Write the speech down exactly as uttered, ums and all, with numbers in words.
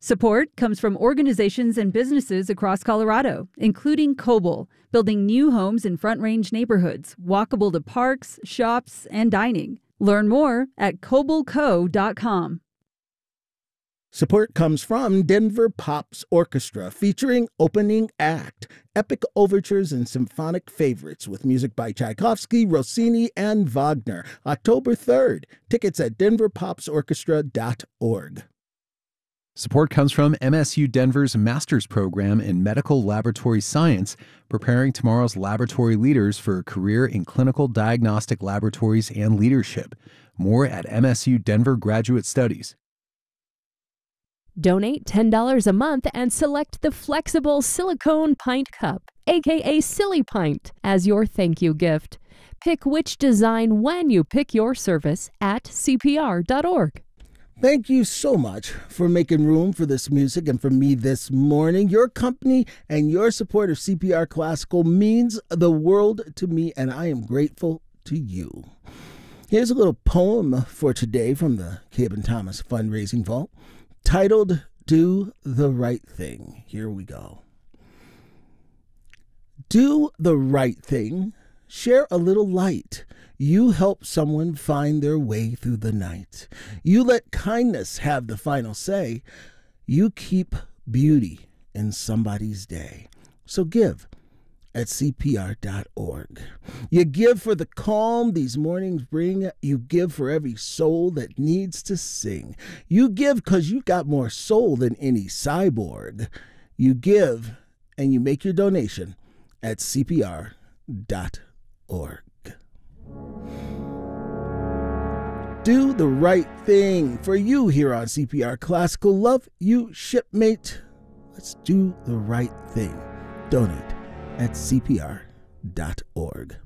Support comes from organizations and businesses across Colorado, including Coble, building new homes in Front Range neighborhoods, walkable to parks, shops, and dining. Learn more at coble co dot com. Support comes from Denver Pops Orchestra, featuring opening act, epic overtures and symphonic favorites with music by Tchaikovsky, Rossini, and Wagner. October third. Tickets at denver pops orchestra dot org. Support comes from M S U Denver's Master's Program in Medical Laboratory Science, preparing tomorrow's laboratory leaders for a career in clinical diagnostic laboratories and leadership. More at M S U Denver Graduate Studies. Donate ten dollars a month and select the flexible silicone pint cup, aka Silly Pint, as your thank you gift. Pick which design when you pick your service at C P R dot org. Thank you so much for making room for this music and for me this morning. Your company and your support of C P R Classical means the world to me, and I am grateful to you. Here's a little poem for today from the Cabin Thomas Fundraising Vault, titled Do the Right Thing. Here we go. Do the right thing. Share a little light. You help someone find their way through the night. You let kindness have the final say. You keep beauty in somebody's day. So give at C P R dot org. You give for the calm these mornings bring. You give for every soul that needs to sing. You give because you got more soul than any cyborg. You give and you make your donation at C P R dot org. Do the right thing for you here on C P R Classical. Love you, shipmate. Let's do the right thing. Donate at C P R dot org.